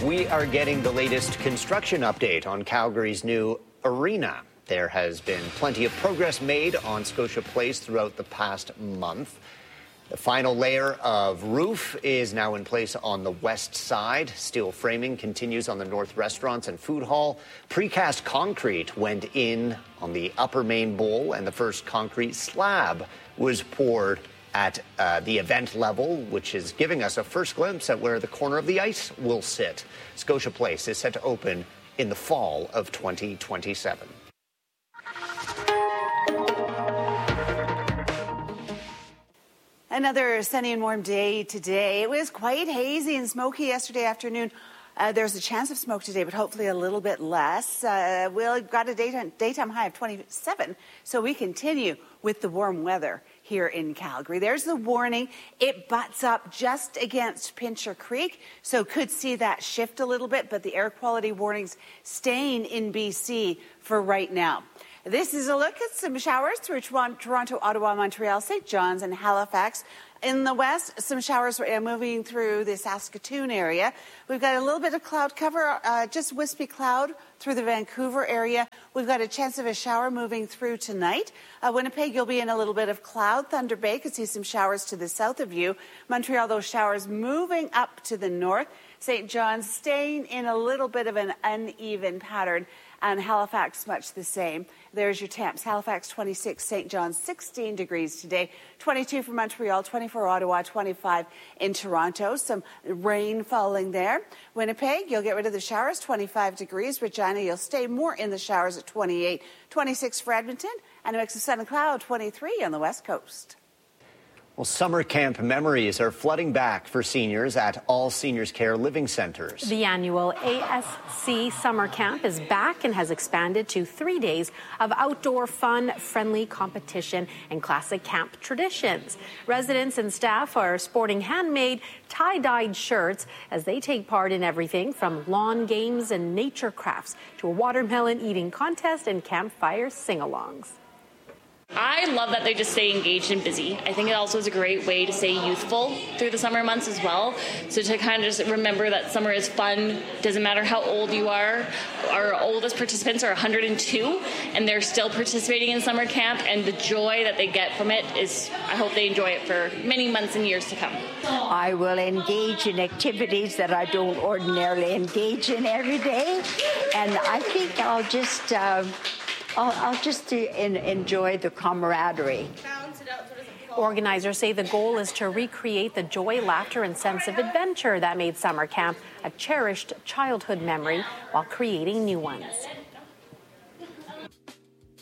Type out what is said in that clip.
We are getting the latest construction update on Calgary's new arena. There has been plenty of progress made on Scotia Place throughout the past month. The final layer of roof is now in place on the west side. Steel framing continues on the north restaurants and food hall. Precast concrete went in on the upper main bowl, and the first concrete slab was poured at the event level, which is giving us a first glimpse at where the corner of the ice will sit. Scotia Place is set to open in the fall of 2027. Another sunny and warm day today. It was quite hazy and smoky yesterday afternoon. There's a chance of smoke today, but hopefully a little bit less. We've got a daytime high of 27, so we continue with the warm weather here in Calgary. There's the warning. It butts up just against Pincher Creek, so could see that shift a little bit, but the air quality warnings staying in BC for right now. This is a look at some showers through Toronto, Ottawa, Montreal, St. John's, and Halifax. In the west, some showers moving through the Saskatoon area. We've got a little bit of cloud cover, just wispy cloud through the Vancouver area. We've got a chance of a shower moving through tonight. Winnipeg, you'll be in a little bit of cloud. Thunder Bay could see some showers to the south of you. Montreal, those showers moving up to the north. St. John's staying in a little bit of an uneven pattern. And Halifax, much the same. There's your temps. Halifax, 26. St. John's, 16 degrees today. 22 for Montreal, 24 Ottawa, 25 in Toronto. Some rain falling there. Winnipeg, you'll get rid of the showers, 25 degrees. Regina, you'll stay more in the showers at 28. 26 for Edmonton. And a mix of sun and cloud, 23 on the west coast. Well, summer camp memories are flooding back for seniors at all seniors care living centers. The annual ASC summer camp is back and has expanded to 3 days of outdoor fun, friendly competition and classic camp traditions. Residents and staff are sporting handmade, tie-dyed shirts as they take part in everything from lawn games and nature crafts to a watermelon eating contest and campfire sing-alongs. I love that they just stay engaged and busy. I think it also is a great way to stay youthful through the summer months as well. So to kind of just remember that summer is fun, doesn't matter how old you are. Our oldest participants are 102, and they're still participating in summer camp, and the joy that they get from it is, I hope they enjoy it for many months and years to come. I will engage in activities that I don't ordinarily engage in every day, and I think I'll just enjoy the camaraderie. Organizers say the goal is to recreate the joy, laughter, and sense of adventure that made summer camp a cherished childhood memory while creating new ones.